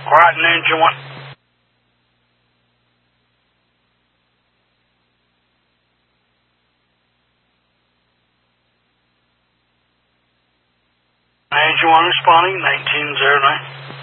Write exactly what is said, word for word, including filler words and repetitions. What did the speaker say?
Quiet and engine one. Engine one responding, nineteen zero nine.